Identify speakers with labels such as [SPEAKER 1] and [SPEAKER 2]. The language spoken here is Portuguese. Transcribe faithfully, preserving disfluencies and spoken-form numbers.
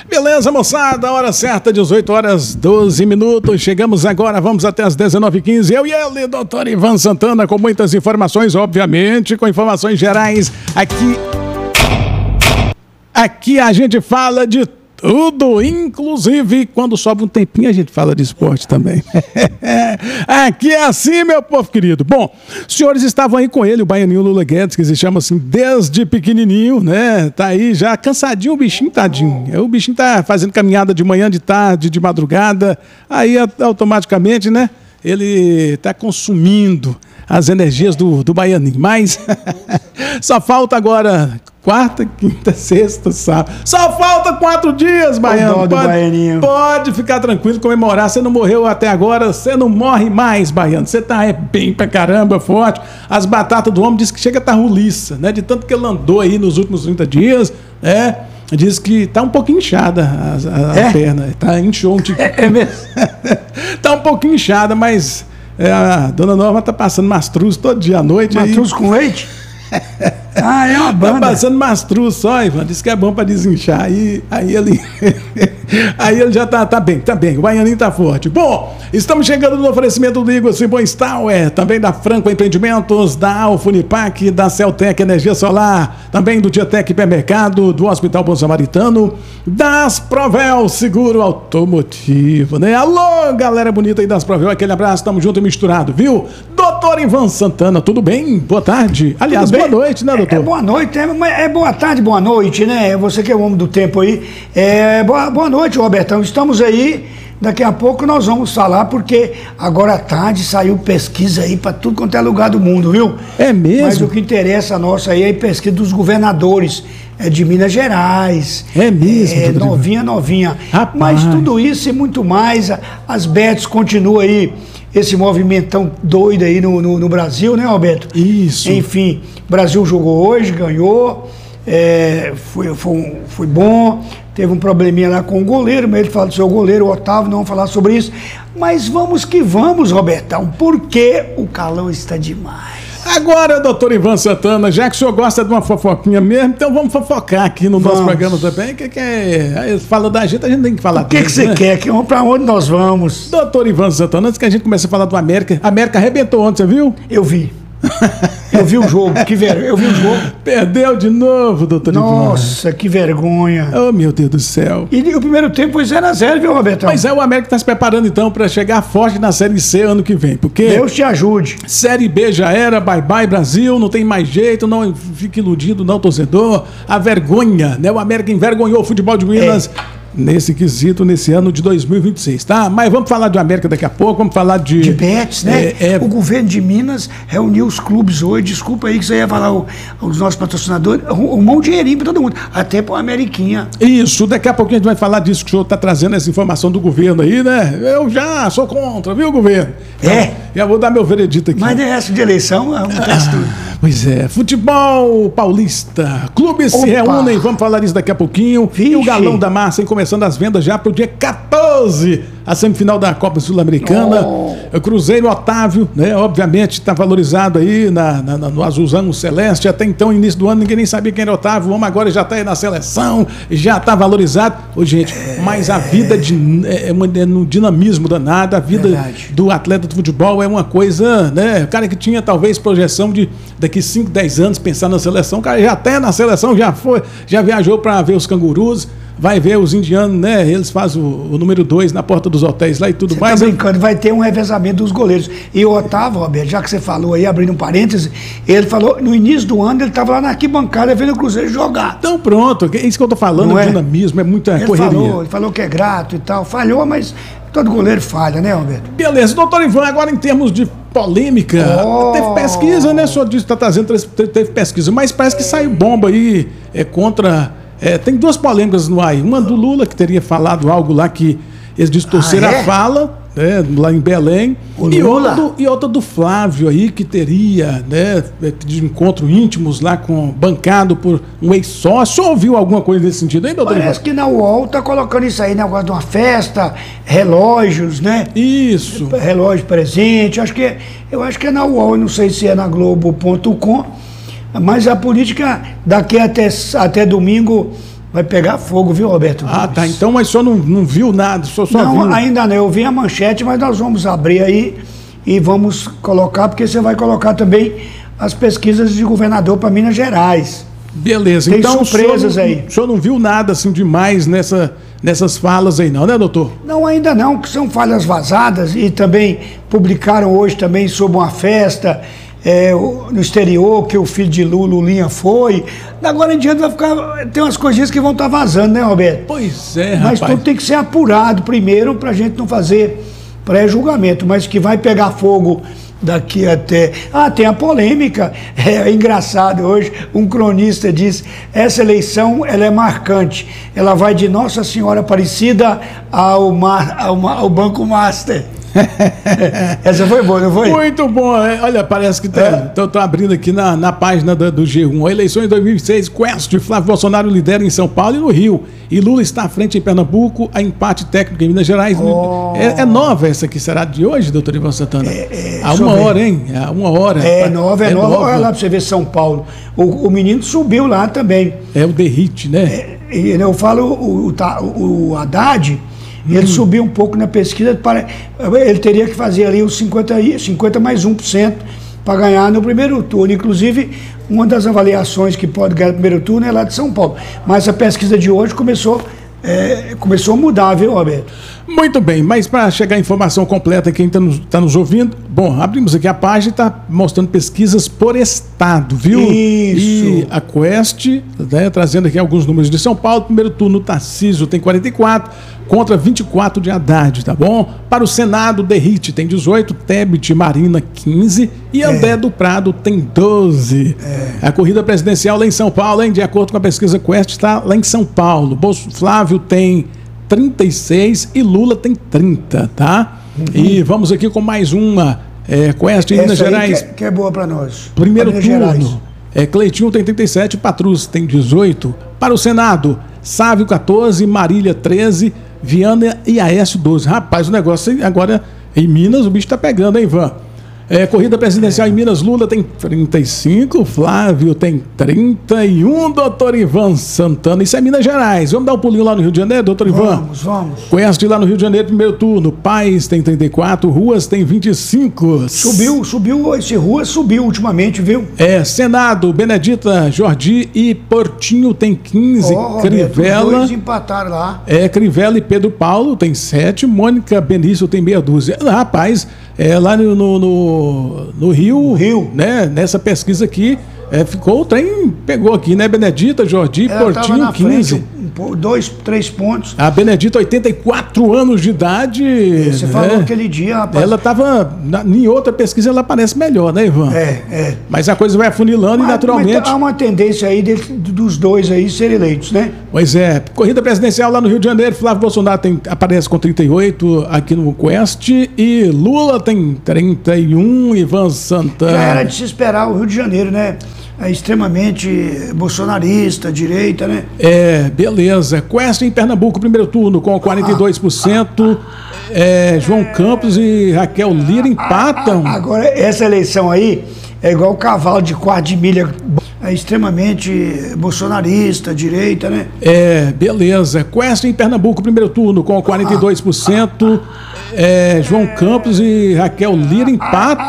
[SPEAKER 1] Beleza, moçada, hora certa, dezoito horas, doze minutos. Chegamos agora, vamos até as dezenove e quinze. Eu e ele, doutor Ivan Santana, com muitas informações, obviamente, com informações gerais. Aqui, aqui a gente fala de tudo, inclusive quando sobra um tempinho a gente fala de esporte também. Aqui é assim, meu povo querido. Bom, os senhores estavam aí com ele, o baianinho Lula Guedes, que se chama assim desde pequenininho, né? Tá aí já cansadinho o bichinho, tadinho. O bichinho tá fazendo caminhada de manhã, de tarde, de madrugada. Aí automaticamente, né? Ele tá consumindo as energias do, do baianinho. Mas só falta agora quarta, quinta, sexta, sábado. Só falta quatro dias, baiano. Pode, pode ficar tranquilo, comemorar. Você não morreu até agora, você não morre mais, baiano. Você tá é, bem pra caramba, forte. As batatas do homem diz que chega a tá ruliça, né? De tanto que ele andou aí nos últimos trinta dias, né? Diz que tá um pouquinho inchada a, a,
[SPEAKER 2] é?
[SPEAKER 1] a perna. Tá inchou um tipo.
[SPEAKER 2] É, é mesmo?
[SPEAKER 1] Tá um pouquinho inchada, mas é, a dona Norma tá passando mastruz todo dia à noite.
[SPEAKER 2] Mastruz aí. Com leite? Ah, é uma banda.
[SPEAKER 1] Tá passando mastruz só, Ivan. Diz que é bom pra desinchar. Aí, aí ele. Aí ele já tá, tá bem, tá bem. O baianinho tá forte. Bom, estamos chegando no oferecimento do Igor Simões Tower, também da Franco Empreendimentos, da Alfa Unipac, da Celtec Energia Solar, também do Diatec Hipermercado, do Hospital Bom Samaritano, das Provel Seguro Automotivo, né? Alô, galera bonita aí das Provel, aquele abraço, tamo junto e misturado, viu? Doutor Ivan Santana, tudo bem? Boa tarde. Aliás, boa noite, né, doutor?
[SPEAKER 2] É, é boa noite, é, é boa tarde, boa noite, né? Você que é o homem do tempo aí. É, boa, boa noite, Robertão. Estamos aí, daqui a pouco nós vamos falar, porque agora à tarde saiu pesquisa aí para tudo quanto é lugar do mundo, viu?
[SPEAKER 1] É mesmo?
[SPEAKER 2] Mas o que interessa a nossa aí é a pesquisa dos governadores é de Minas Gerais.
[SPEAKER 1] É mesmo?
[SPEAKER 2] É, novinha, novinha.
[SPEAKER 1] Rapaz.
[SPEAKER 2] Mas tudo isso e muito mais, as Betos continuam aí, esse movimentão doido aí no, no, no Brasil, né, Roberto?
[SPEAKER 1] Isso.
[SPEAKER 2] Enfim, o Brasil jogou hoje, ganhou, é, foi, foi, foi bom, teve um probleminha lá com o goleiro, mas ele fala do seu goleiro, o Otávio, não vamos falar sobre isso. Mas vamos que vamos, Robertão, porque o calor está demais.
[SPEAKER 1] Agora, doutor Ivan Santana, já que o senhor gosta de uma fofoquinha mesmo, então vamos fofocar aqui no vamos. nosso programa também, que, que é, fala da gente, a gente tem que falar.
[SPEAKER 2] O que, que você né? quer? Que, para onde nós vamos?
[SPEAKER 1] Doutor Ivan Santana, antes que a gente comece a falar do América, a América arrebentou ontem, você viu?
[SPEAKER 2] Eu vi. Eu vi o jogo, que ver... eu vi o jogo.
[SPEAKER 1] Perdeu de novo, doutor Ivan.
[SPEAKER 2] Nossa, que vergonha.
[SPEAKER 1] Oh, meu Deus do céu.
[SPEAKER 2] E o primeiro tempo foi zero a zero, viu, Robertão?
[SPEAKER 1] Mas é, o América está se preparando então para chegar forte na Série C ano que vem, porque...
[SPEAKER 2] Deus te ajude.
[SPEAKER 1] Série B já era, bye bye Brasil, não tem mais jeito, não fique iludido, não, torcedor. A vergonha, né? O América envergonhou o futebol de Minas... É. Nesse quesito, nesse ano de dois mil e vinte e seis, tá? Mas vamos falar de América daqui a pouco, vamos falar de...
[SPEAKER 2] De Betis, né?
[SPEAKER 1] É, é...
[SPEAKER 2] O governo de Minas reuniu os clubes hoje, desculpa aí que você ia falar o, os nossos patrocinadores, arrumou um dinheirinho para todo mundo, até para o Ameriquinha.
[SPEAKER 1] Isso, daqui a pouquinho a gente vai falar disso, que o senhor está trazendo essa informação do governo aí, né? Eu já sou contra, viu, governo?
[SPEAKER 2] É?
[SPEAKER 1] Então, já vou dar meu veredito aqui.
[SPEAKER 2] Mas é essa de eleição, é um teste.
[SPEAKER 1] Ah, pois é, futebol paulista, clubes Opa. se reúnem, vamos falar disso daqui a pouquinho.
[SPEAKER 2] Vixe.
[SPEAKER 1] E o Galão da Massa, hein, começando as vendas já para o dia quatorze, a semifinal da Copa Sul-Americana. Oh. Cruzeiro Otávio, né? Obviamente está valorizado aí na, na, no azulzão celeste. Até então, início do ano, ninguém nem sabia quem era Otávio. O homem agora já está aí na seleção, já está valorizado. Ô, gente, é... mas a vida de, é, é no dinamismo danado, a vida Verdade. do atleta de futebol é uma coisa, né? O cara que tinha talvez projeção de daqui cinco, dez anos pensar na seleção, o cara já até na seleção já foi, já viajou para ver os cangurus. Vai ver os indianos, né? Eles fazem o, o número dois na porta dos hotéis lá e tudo
[SPEAKER 2] você
[SPEAKER 1] mais.
[SPEAKER 2] Tá brincando, vai ter um revezamento dos goleiros. E o Otávio, Roberto, já que você falou aí, abrindo um parêntese, ele falou, no início do ano, ele estava lá na arquibancada vendo o Cruzeiro jogar.
[SPEAKER 1] Então pronto, é isso que eu tô falando, é dinamismo, é muita
[SPEAKER 2] ele
[SPEAKER 1] correria.
[SPEAKER 2] Falou, ele falou que é grato e tal, falhou, mas todo goleiro falha, né, Roberto?
[SPEAKER 1] Beleza, doutor Ivan, agora em termos de polêmica, oh. teve pesquisa, né? O senhor disse que está trazendo, teve pesquisa, mas parece que saiu bomba aí é, contra... É, tem duas polêmicas no ar. Uma do Lula, que teria falado algo lá que eles distorceram ah, é? a fala, né, lá em Belém.
[SPEAKER 2] O
[SPEAKER 1] e,
[SPEAKER 2] Lula?
[SPEAKER 1] Outra do, e outra do Flávio aí, que teria, né, de encontro íntimos lá, com, bancado por um ex-sócio. Ouviu alguma coisa nesse sentido aí, doutor?
[SPEAKER 2] Parece que na U O L tá colocando isso aí, negócio de uma festa, relógios, né?
[SPEAKER 1] Isso.
[SPEAKER 2] Relógio presente. Acho que, eu acho que é na U O L, não sei se é na Globo ponto com. Mas a política, daqui até, até domingo, vai pegar fogo, viu, Roberto?
[SPEAKER 1] Ah, tá. Então, mas o senhor não, não viu nada, o senhor só
[SPEAKER 2] não,
[SPEAKER 1] viu...
[SPEAKER 2] ainda não. Eu vi a manchete, mas nós vamos abrir aí e vamos colocar, porque você vai colocar também as pesquisas de governador para Minas Gerais.
[SPEAKER 1] Beleza.
[SPEAKER 2] Tem
[SPEAKER 1] então,
[SPEAKER 2] surpresas
[SPEAKER 1] o senhor,
[SPEAKER 2] aí.
[SPEAKER 1] O senhor não viu nada assim demais nessa, nessas falas aí não, né, doutor?
[SPEAKER 2] Não, ainda não, que são falhas vazadas e também publicaram hoje também sobre uma festa é, no exterior, que o filho de Lula, Lulinha, foi. Da agora em diante vai ficar, tem umas coisinhas que vão estar vazando, né, Roberto?
[SPEAKER 1] Pois é, rapaz.
[SPEAKER 2] Mas tudo tem que ser apurado primeiro para a gente não fazer pré-julgamento, mas que vai pegar fogo daqui até... Ah, tem a polêmica, é engraçado hoje, um cronista diz, essa eleição ela é marcante, ela vai de Nossa Senhora Aparecida ao, mar, ao, ao Banco Master. Essa foi boa, não foi?
[SPEAKER 1] Muito bom. Olha, parece que estou é. abrindo aqui na, na página do, do G um. Eleições dois mil e seis, Quest, Flávio Bolsonaro lidera em São Paulo e no Rio. E Lula está à frente em Pernambuco, a empate técnico em Minas Gerais. Oh. É, é nova essa aqui, será de hoje, doutor Ivan Santana? É, é, Há uma hora, ver. hein? Há uma hora.
[SPEAKER 2] É nova, é, é nova. nova. Olha lá para você ver São Paulo. O, o menino subiu lá também.
[SPEAKER 1] É o Derrite, né?
[SPEAKER 2] É, eu falo o, o, o Haddad... Ele hum. subiu um pouco na pesquisa, para, ele teria que fazer ali os cinquenta, cinquenta mais um por cento para ganhar no primeiro turno. Inclusive, uma das avaliações que pode ganhar no primeiro turno é lá de São Paulo. Mas a pesquisa de hoje começou, é, começou a mudar, viu, Roberto?
[SPEAKER 1] Muito bem, mas para chegar a informação completa, quem está nos, tá nos ouvindo, bom, abrimos aqui a página e está mostrando pesquisas por estado, viu?
[SPEAKER 2] Isso.
[SPEAKER 1] E a Quest, né, trazendo aqui alguns números de São Paulo, primeiro turno, Tarcísio tem quarenta e quatro, contra vinte e quatro de Haddad, tá bom? Para o Senado, Derrite tem dezoito, Tebet Marina quinze e André é. do Prado tem doze. É. A corrida presidencial lá em São Paulo, hein, de acordo com a pesquisa Quest, está lá em São Paulo. Bolso Flávio tem trinta e seis e Lula tem trinta, tá? Uhum. E vamos aqui com mais uma é, Quest em
[SPEAKER 2] Essa
[SPEAKER 1] Minas Gerais.
[SPEAKER 2] Que é, que é boa para nós.
[SPEAKER 1] Primeiro
[SPEAKER 2] pra
[SPEAKER 1] turno. É, Cleitinho tem trinta e sete, Patrus tem dezoito. Para o Senado, Sávio quatorze, Marília treze, Viana e Aécio doze. Rapaz, o negócio agora em Minas, o bicho tá pegando, hein, Ivan? É, corrida presidencial em Minas, Lula tem trinta e cinco, Flávio tem trinta e um, doutor Ivan Santana. Isso é Minas Gerais. Vamos dar um pulinho lá no Rio de Janeiro, doutor Ivan?
[SPEAKER 2] Vamos, vamos.
[SPEAKER 1] Quest lá no Rio de Janeiro, primeiro turno. Paz tem trinta e quatro, Ruas tem vinte e cinco.
[SPEAKER 2] Subiu, subiu, esse Ruas subiu ultimamente, viu?
[SPEAKER 1] É, Senado, Benedita Jordi e Portinho tem quinze,
[SPEAKER 2] oh,
[SPEAKER 1] Crivella...
[SPEAKER 2] Roberto, os dois empataram lá.
[SPEAKER 1] É, Crivella e Pedro Paulo tem sete, Mônica Benício tem meia dúzia. Rapaz, é, lá no, no, no, no Rio,
[SPEAKER 2] Rio,
[SPEAKER 1] né, nessa pesquisa aqui, é, ficou o trem, pegou aqui, né, Benedita Jordi,
[SPEAKER 2] ela
[SPEAKER 1] Portinho
[SPEAKER 2] na
[SPEAKER 1] quinze.
[SPEAKER 2] Frente, um, dois, três pontos.
[SPEAKER 1] A Benedita, oitenta e quatro anos de idade.
[SPEAKER 2] Você né? falou aquele dia, rapaz.
[SPEAKER 1] Ela estava, em outra pesquisa, ela parece melhor, né, Ivan?
[SPEAKER 2] É, é.
[SPEAKER 1] Mas a coisa vai afunilando mas, e naturalmente...
[SPEAKER 2] Mas há uma tendência aí de, dos dois aí serem eleitos, né?
[SPEAKER 1] Pois é. Corrida presidencial lá no Rio de Janeiro, Flávio Bolsonaro tem, aparece com trinta e oito aqui no Quest e Lula tem trinta e um, Ivan Santana.
[SPEAKER 2] Já era de se esperar o Rio de Janeiro, né? É extremamente bolsonarista, direita, né?
[SPEAKER 1] É, beleza. Quest em Pernambuco, primeiro turno, com quarenta e dois por cento. É, João Campos e Raquel Lira empatam.
[SPEAKER 2] Agora, essa eleição aí é igual o cavalo de quarto de milha. É extremamente bolsonarista, direita, né?
[SPEAKER 1] É, beleza. Quest em Pernambuco, primeiro turno, com quarenta e dois por cento. É, João Campos e Raquel Lira empatam.